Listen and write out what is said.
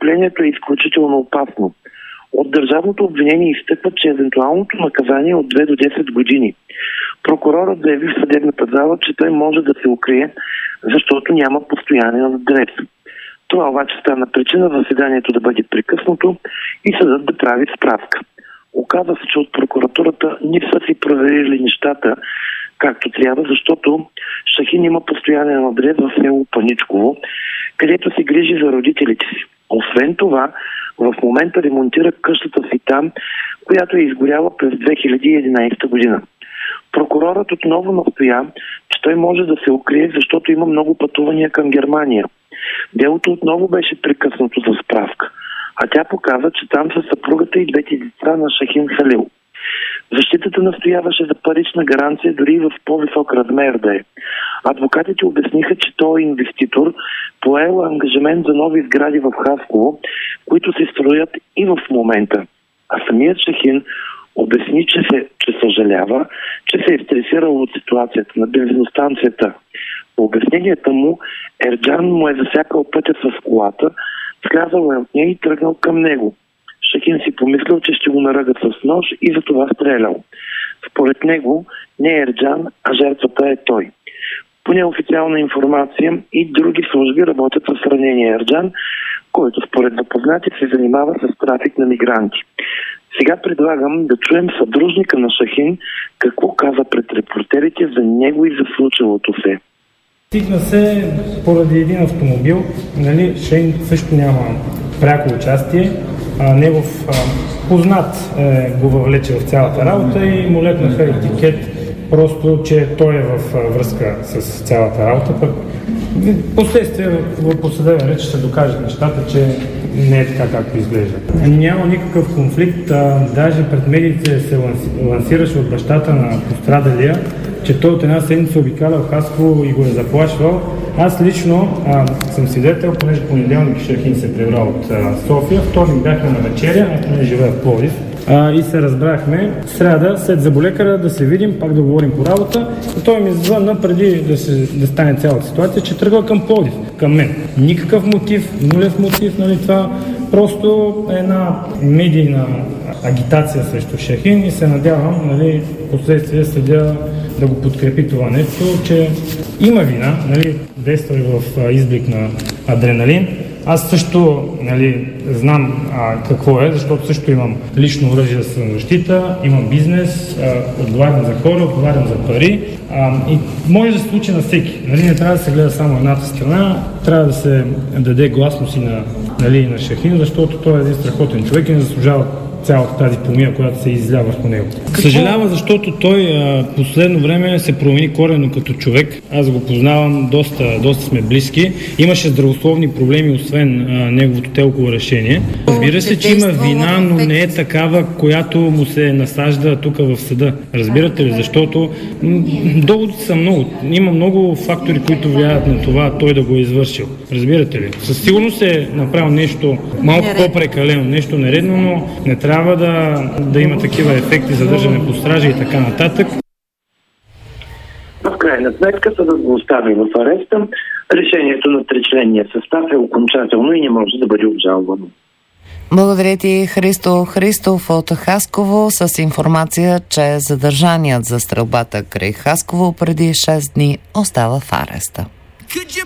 престъплението е изключително опасно. От държавното обвинение изтъква, че евентуалното наказание е от 2 до 10 години. Прокурорът заяви в съдебната зала, че той може да се укрие, защото няма постоянен адрес. Това обаче стана причина заседанието да бъде прекъснато и съдът да прави справка. Оказва се, че от прокуратурата не са си проверили нещата както трябва, защото Шахин има постоянен адрес в село Паничково, където се грижи за родителите си. Освен това, в момента ремонтира къщата си там, която е изгоряла през 2011 година. Прокурорът отново настоя, че той може да се укрие, защото има много пътувания към Германия. Делото отново беше прекъснато за справка, а тя показа, че там са съпругата и двете деца на Шахин Халил. Защитата настояваше за парична гаранция дори и в по-висок размер да е. Адвокатите обясниха, че той е инвеститор, поел ангажимент за нови сгради в Хасково, които се строят и в момента. А самият Шахин обясни, че съжалява, че се е стресирал от ситуацията на бензиностанцията. По обясненията му, Ерджан му е засякал пътя с колата, слязал е от нея и тръгнал към него. Шахин си помислил, че ще го наръга с нож и за това стрелял. Според него не е Ерджан, а жертвата е той. По неофициална информация и други служби работят с ранения Ерджан, който според запознати се занимава с трафик на мигранти. Сега предлагам да чуем съдружника на Шахин какво каза пред репортерите за него и за случилото се. Стигна се поради един автомобил, Шахин също няма пряко участие. Негов познат го въвлече в цялата работа и му лепнаха етикет, просто, че той е във връзка с цялата работа. Пък последствие по съдебен реч ще докажат нещата, че не е така, както изглежда. Няма никакъв конфликт, даже пред медиите се лансираше от бащата на пострадалия, че той от една седмица обикаля в Хасково и го е заплашвал. Аз лично съм свидетел, понеже понеделник Шахин се прибрал от София, вторник бяхме на вечеря, аз не живея в Пловдив, и се разбрахме сряда след заболекара да се видим, пак да говорим по работа. И той ми звънна преди да стане цялата ситуация, че тръгва към Пловдив, към мен. Никакъв мотив, нулев мотив, това просто една медийна агитация срещу Шахин и се надявам, последствие съдя да го подкрепи това нещо, че има вина, действа в изблик на адреналин. Аз също знам какво е, защото също имам лично оръжие за самозащита, имам бизнес, отговарям за хора, отговарям за пари и може да се случи на всеки. Не трябва да се гледа само едната страна, трябва да се даде гласност и на Шахин, защото той е един страхотен човек и не заслужава цялата тази помия, която се изля върху него. Съжалява, защото той последно време се промени коренно като човек. Аз го познавам, доста сме близки. Имаше здравословни проблеми, освен неговото телково решение. Разбира се, че има вина, но не е такава, която му се насажда тук в съда. Разбирате ли? Защото доводите са много. Има много фактори, които влияят на това той да го е извършил. Разбирате ли? Със сигурност е направил нещо малко по-прекалено, нещо нередно, но не трябва да има такива ефекти, задържане по стража и така нататък. В крайна сметка съдът го остави в ареста. Решението на тричленния състав е окончателно и не може да бъде обжалвано. Благодаря ти, Христо Христов от Хасково с информация, че задържаният за стрелбата край Хасково преди 6 дни остава в ареста.